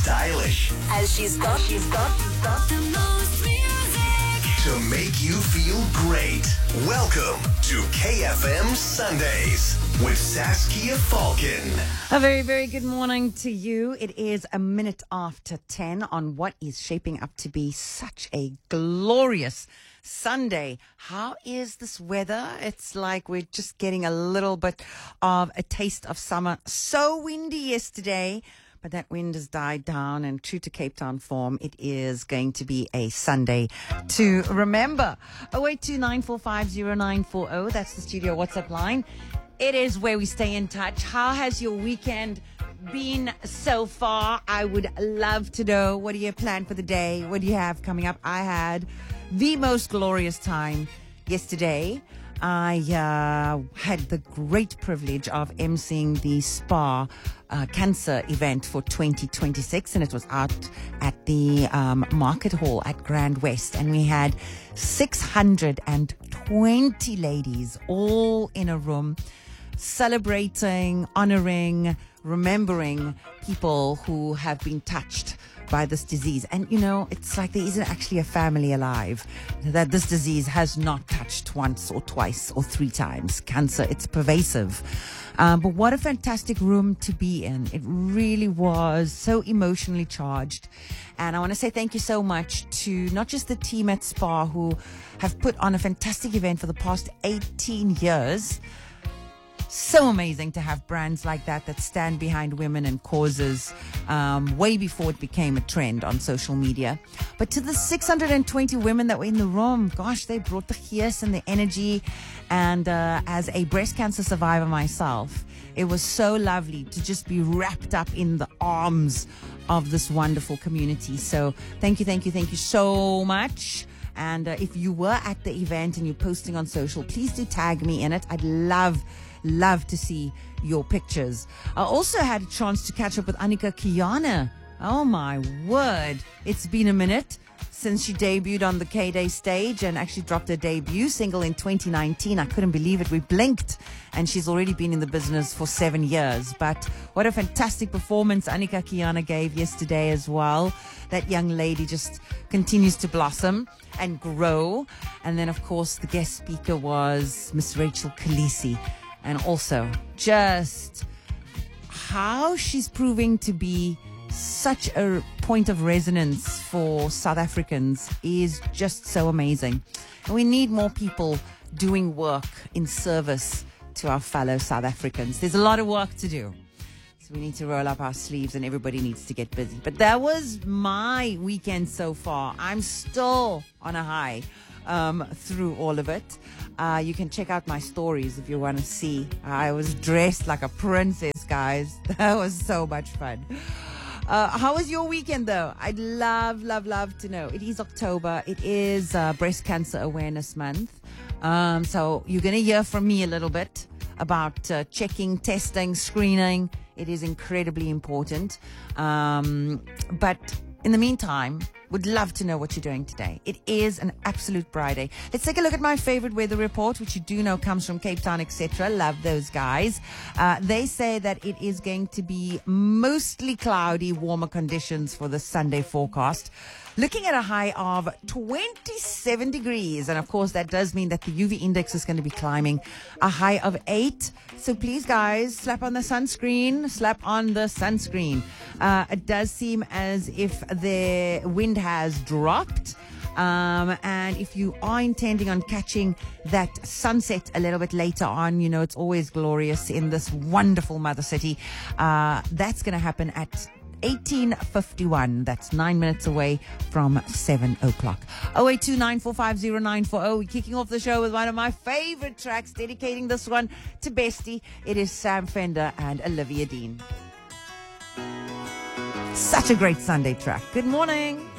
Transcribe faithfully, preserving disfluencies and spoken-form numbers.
stylish. As she's got, she's got, she's got the most music. To make you feel great. Welcome to K F M Sundays with Saskia Falcon. A very, very good morning to you. It is a minute after ten on what is shaping up to be such a glorious Sunday. How is this weather? It's like we're just getting a little bit of a taste of summer. So windy yesterday, but that wind has died down, and true to Cape Town form, it is going to be a Sunday to remember. oh eight two nine four five oh nine four oh, that's the studio WhatsApp line. It is where we stay in touch. How has your weekend been so far? I would love to know. What do you plan for the day? What do you have coming up? I had the most glorious time yesterday. I uh, had the great privilege of emceeing the SPAR uh, cancer event for twenty twenty-six, and it was out at the um, Market Hall at Grand West, and we had six hundred twenty ladies all in a room celebrating, honoring, remembering people who have been touched by this disease. And, you know, it's like there isn't actually a family alive that this disease has not touched once or twice or three times. Cancer, it's pervasive. Um, but what a fantastic room to be in. It really was so emotionally charged. And I want to say thank you so much to not just the team at SPAR who have put on a fantastic event for the past eighteen years. So amazing to have brands like that that stand behind women and causes um, way before it became a trend on social media. But to the six hundred twenty women that were in the room, gosh, they brought the fierce and the energy. And uh, as a breast cancer survivor myself, it was so lovely to just be wrapped up in the arms of this wonderful community. So thank you, thank you, thank you so much. And uh, if you were at the event and you're posting on social, please do tag me in it. I'd love Love to see your pictures. I also had a chance to catch up with Annika Kiana. Oh my word. It's been a minute since she debuted on the K-Day stage and actually dropped her debut single in twenty nineteen. I couldn't believe it. We blinked and she's already been in the business for seven years. But what a fantastic performance Annika Kiana gave yesterday as well. That young lady just continues to blossom and grow. And then, of course, the guest speaker was Miss Rachel Khaleesi. And also just how she's proving to be such a point of resonance for South Africans is just so amazing. And we need more people doing work in service to our fellow South Africans. There's a lot of work to do. So we need to roll up our sleeves and everybody needs to get busy. But that was my weekend so far. I'm still on a high um, through all of it. Uh, you can check out my stories if you want to see. I was dressed like a princess, guys. That was so much fun. Uh, how was your weekend, though? I'd love, love, love to know. It is October. It is uh, Breast Cancer Awareness Month. Um, so you're going to hear from me a little bit about uh, checking, testing, screening. It is incredibly important. Um, but in the meantime, would love to know what you're doing today. It is an absolute Friday. Let's take a look at my favorite weather report, which you do know comes from Cape Town, et cetera. Love those guys. Uh, they say that it is going to be mostly cloudy, warmer conditions for the Sunday forecast. Looking at a high of twenty-seven degrees. And of course, that does mean that the U V index is going to be climbing a high of eight. So please, guys, slap on the sunscreen, slap on the sunscreen. Uh, it does seem as if the wind has dropped. Um, and if you are intending on catching that sunset a little bit later on, you know, it's always glorious in this wonderful mother city. Uh, that's going to happen at eighteen fifty-one. That's nine minutes away from seven o'clock. oh eight two nine four five oh nine four oh. We're kicking off the show with one of my favorite tracks, dedicating this one to Bestie. It is Sam Fender and Olivia Dean. Such a great Sunday track. Good morning.